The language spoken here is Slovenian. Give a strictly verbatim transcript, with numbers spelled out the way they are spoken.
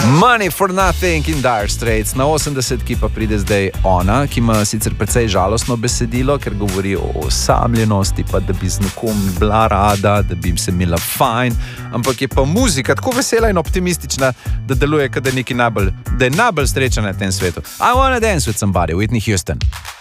Money for Nothing in Dire Straits. Na osemdesetki pa pride zdaj ona, ki ima sicer precej žalostno besedilo, ker govori o osamljenosti, pa da bi z nekom bila rada, da bi se imela fajn, ampak je pa muzika tako vesela in optimistična, da deluje, da je neki najbolj, da je najbolj srečna na tem svetu. I wanna dance with somebody, Whitney Houston.